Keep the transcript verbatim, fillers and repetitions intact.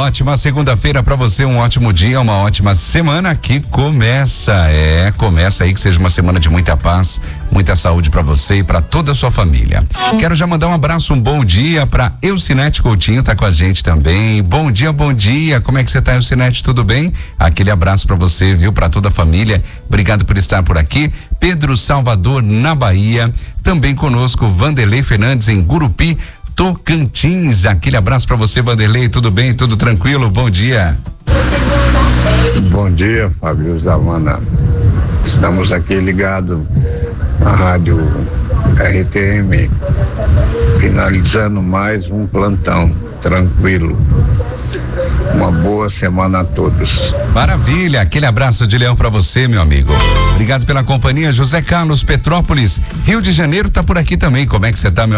ótima segunda-feira para você, um ótimo dia, uma ótima semana que começa. É, começa aí, que seja uma semana de muita paz, muita saúde para você e para toda a sua família. Quero já mandar um abraço, um bom dia para Eucinete Coutinho, tá com a gente também. Bom dia, bom dia. Como é que você tá, Eucinete? Tudo bem? Aquele abraço para você, viu? Para toda a família. Obrigado por estar por aqui. Pedro Salvador, na Bahia. Também conosco Vanderlei Fernandes em Gurupi, Tocantins. Aquele abraço para você, Vanderlei. Tudo bem? Tudo tranquilo? Bom dia. Bom dia, Fábio Zavana. Estamos aqui ligados na rádio R T M, finalizando mais um plantão tranquilo. Uma boa semana a todos. Maravilha, aquele abraço de leão para você, meu amigo. Obrigado pela companhia. José Carlos, Petrópolis, Rio de Janeiro, tá por aqui também. Como é que você tá, meu